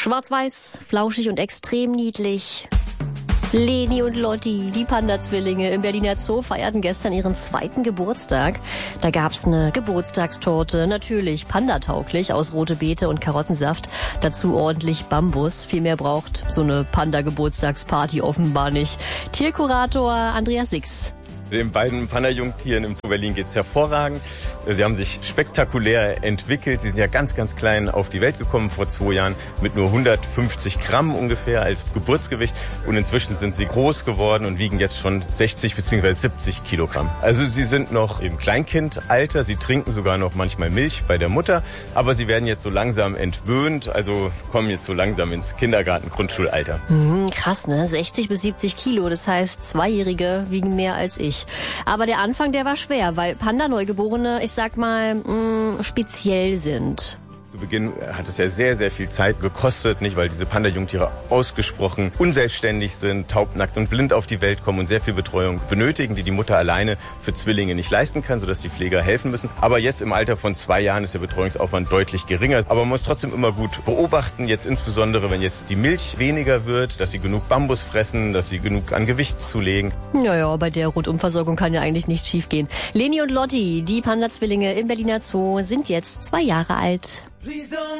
Schwarz-Weiß, flauschig und extrem niedlich. Leni und Lotti, die Panda-Zwillinge im Berliner Zoo, feierten gestern ihren 2. Geburtstag. Da gab's eine Geburtstagstorte, natürlich pandatauglich, aus rote Beete und Karottensaft. Dazu ordentlich Bambus. Viel mehr braucht so eine Panda-Geburtstagsparty offenbar nicht. Tierkurator Andreas Six. Den beiden Panda-Jungtieren im Zoo Berlin geht's hervorragend. Sie haben sich spektakulär entwickelt. Sie sind ja ganz, ganz klein auf die Welt gekommen vor 2 Jahren mit nur 150 Gramm ungefähr als Geburtsgewicht. Und inzwischen sind sie groß geworden und wiegen jetzt schon 60 bzw. 70 Kilogramm. Also sie sind noch im Kleinkindalter. Sie trinken sogar noch manchmal Milch bei der Mutter. Aber sie werden jetzt so langsam entwöhnt, also kommen jetzt so langsam ins Kindergarten-Grundschulalter. Krass, ne? 60 bis 70 Kilo. Das heißt, 2-Jährige wiegen mehr als ich. Aber der Anfang, der war schwer, weil Panda-Neugeborene, ich sag mal, speziell sind. Zu Beginn hat es ja sehr, sehr viel Zeit gekostet, nicht, weil diese Panda-Jungtiere ausgesprochen unselbstständig sind, taubnackt und blind auf die Welt kommen und sehr viel Betreuung benötigen, die die Mutter alleine für Zwillinge nicht leisten kann, sodass die Pfleger helfen müssen. Aber jetzt im Alter von 2 Jahren ist der Betreuungsaufwand deutlich geringer. Aber man muss trotzdem immer gut beobachten, jetzt insbesondere, wenn jetzt die Milch weniger wird, dass sie genug Bambus fressen, dass sie genug an Gewicht zulegen. Naja, bei der Rundumversorgung kann ja eigentlich nichts schiefgehen. Leni und Lotti, die Panda-Zwillinge im Berliner Zoo, sind jetzt 2 Jahre alt.